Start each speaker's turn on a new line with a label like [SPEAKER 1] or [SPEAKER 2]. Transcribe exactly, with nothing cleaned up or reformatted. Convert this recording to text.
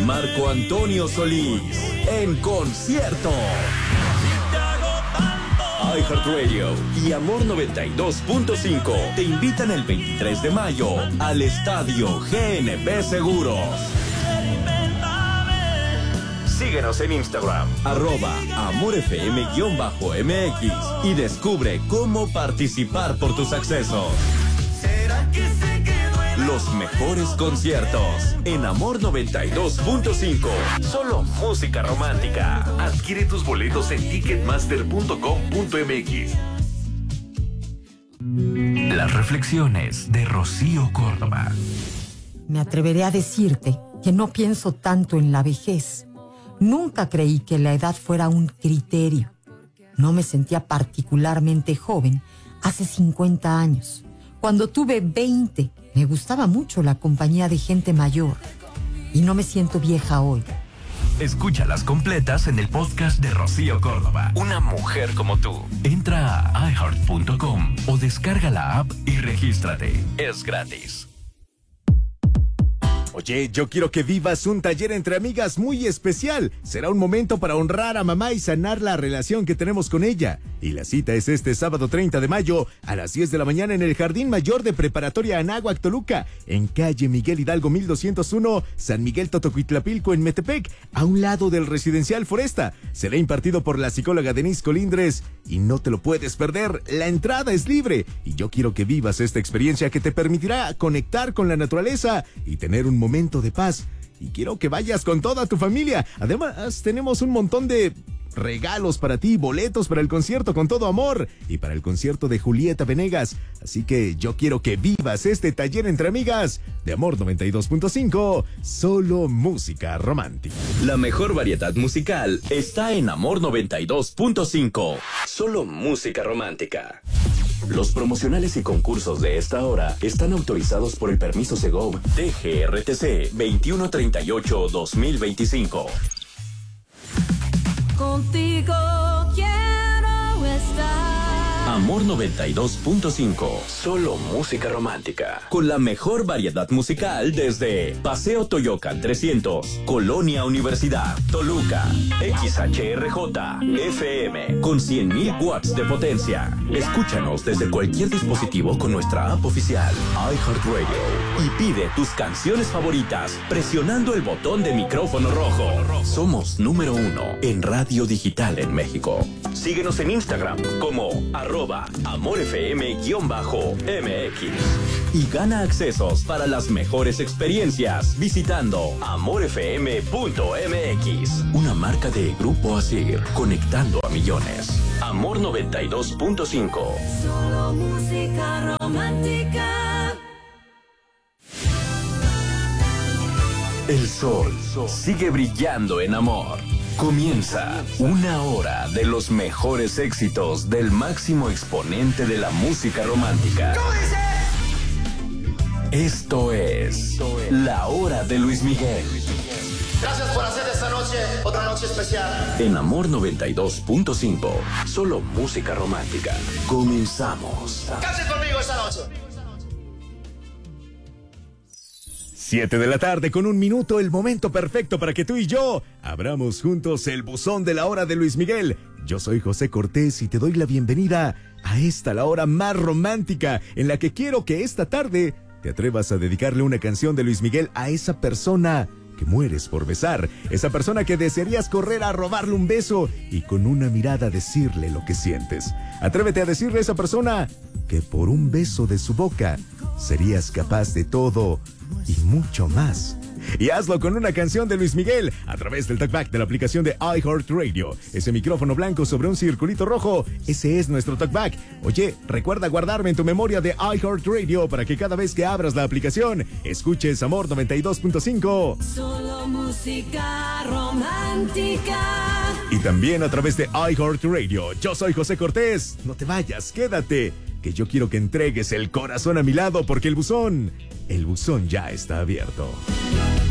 [SPEAKER 1] Marco Antonio Solís en concierto. iHeartRadio y Amor noventa y dos punto cinco te invitan el veintitrés de mayo al Estadio G N P Seguros. Síguenos en Instagram, arroba amorfm-mx y descubre cómo participar por tus accesos. Los mejores conciertos en Amor noventa y dos punto cinco. Solo música romántica. Adquiere tus boletos en ticketmaster punto com punto mx. Las reflexiones de Rocío Córdoba.
[SPEAKER 2] Me atreveré a decirte que no pienso tanto en la vejez. Nunca creí que la edad fuera un criterio. No me sentía particularmente joven hace cincuenta años. Cuando tuve veinte, me gustaba mucho la compañía de gente mayor. Y no me siento vieja hoy.
[SPEAKER 1] Escúchalas completas en el podcast de Rocío Córdoba. Una mujer como tú. Entra a i heart punto com o descarga la app y regístrate. Es gratis.
[SPEAKER 3] Oye, yo quiero que vivas un taller entre amigas muy especial. Será un momento para honrar a mamá y sanar la relación que tenemos con ella. Y la cita es este sábado treinta de mayo a las diez de la mañana en el Jardín Mayor de Preparatoria Anáhuac, Toluca, en calle Miguel Hidalgo mil doscientos uno, San Miguel Totocuitlapilco, en Metepec, a un lado del Residencial Foresta. Será impartido por la psicóloga Denise Colindres y no te lo puedes perder. La entrada es libre y yo quiero que vivas esta experiencia que te permitirá conectar con la naturaleza y tener un momento momento de paz. Y quiero que vayas con toda tu familia. Además, tenemos un montón de regalos para ti, boletos para el concierto Con Todo Amor y para el concierto de Julieta Venegas. Así que yo quiero que vivas este taller entre amigas de Amor noventa y dos punto cinco, solo música romántica.
[SPEAKER 1] La mejor variedad musical está en Amor noventa y dos punto cinco, solo música romántica. Los promocionales y concursos de esta hora están autorizados por el permiso Segov T G R T C veintiuno treinta y ocho guión dos mil veinticinco.
[SPEAKER 4] Contigo quiero estar.
[SPEAKER 1] Amor noventa y dos punto cinco, solo música romántica. Con la mejor variedad musical desde Paseo Toyocan trescientos, Colonia Universidad, Toluca, X H R J, F M, con cien mil watts de potencia. Escúchanos desde cualquier dispositivo con nuestra app oficial, iHeartRadio, y pide tus canciones favoritas presionando el botón de micrófono rojo. Somos número uno en radio digital en México. Síguenos en Instagram como arroba amorfm-mx y gana accesos para las mejores experiencias visitando amorfm punto mx. Una marca de Grupo Asir, conectando a millones. Amor noventa y dos punto cinco.
[SPEAKER 4] Solo música romántica.
[SPEAKER 1] El sol sigue brillando en amor. Comienza una hora de los mejores éxitos del máximo exponente de la música romántica.
[SPEAKER 5] ¿Cómo dice?
[SPEAKER 1] Esto es La Hora de Luis Miguel.
[SPEAKER 5] Gracias por hacer de esta noche otra noche especial.
[SPEAKER 1] En Amor noventa y dos punto cinco, solo música romántica. Comenzamos.
[SPEAKER 5] Canten conmigo esta noche.
[SPEAKER 3] Siete de la tarde con un minuto, el momento perfecto para que tú y yo abramos juntos el buzón de la hora de Luis Miguel. Yo soy José Cortés y te doy la bienvenida a esta, la hora más romántica, en la que quiero que esta tarde te atrevas a dedicarle una canción de Luis Miguel a esa persona que mueres por besar, esa persona que desearías correr a robarle un beso y con una mirada decirle lo que sientes. Atrévete a decirle a esa persona que por un beso de su boca serías capaz de todo y mucho más. Y hazlo con una canción de Luis Miguel a través del talkback de la aplicación de iHeartRadio. Ese micrófono blanco sobre un circulito rojo, ese es nuestro talkback. Oye, recuerda guardarme en tu memoria de iHeartRadio para que cada vez que abras la aplicación escuches Amor noventa y dos punto cinco.
[SPEAKER 4] Solo música romántica.
[SPEAKER 3] Y también a través de iHeartRadio. Yo soy José Cortés. No te vayas, quédate, que yo quiero que entregues el corazón a mi lado porque el buzón, el buzón ya está abierto.